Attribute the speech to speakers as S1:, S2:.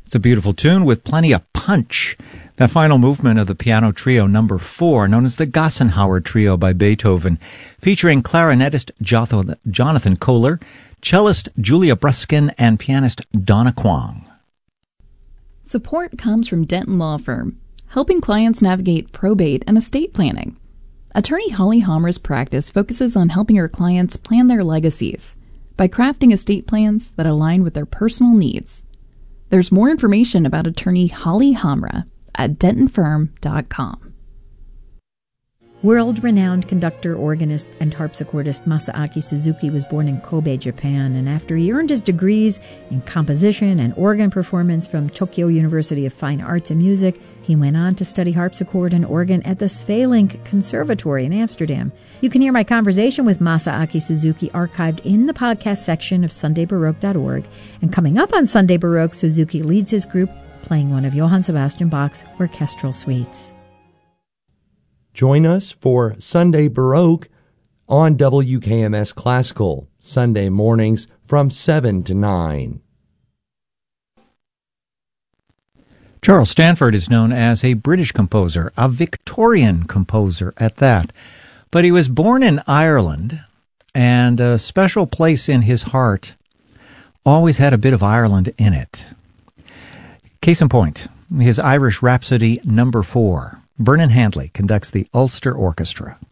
S1: It's a beautiful tune with plenty of punch. That final movement of the piano trio number 4, known as the Gassenhauer Trio by Beethoven, featuring clarinetist Jonathan Kohler, cellist Julia Bruskin, and pianist Donna Kwong.
S2: Support comes from Denton Law Firm, helping clients navigate probate and estate planning. Attorney Holly Hammer's practice focuses on helping her clients plan their legacies by crafting estate plans that align with their personal needs. There's more information about attorney Holly Hamra at dentonfirm.com.
S3: World-renowned conductor, organist, and harpsichordist Masaaki Suzuki was born in Kobe, Japan, and after he earned his degrees in composition and organ performance from Tokyo University of Fine Arts and Music, he went on to study harpsichord and organ at the Svalink Conservatory in Amsterdam. You can hear my conversation with Masaaki Suzuki archived in the podcast section of SundayBaroque.org. And coming up on Sunday Baroque, Suzuki leads his group playing one of Johann Sebastian Bach's orchestral suites.
S4: Join us for Sunday Baroque on WKMS Classical, Sunday mornings from 7 to 9.
S1: Charles Stanford is known as a British composer, a Victorian composer at that. But he was born in Ireland, and a special place in his heart always had a bit of Ireland in it. Case in point, his Irish Rhapsody number 4. Vernon Handley conducts the Ulster Orchestra.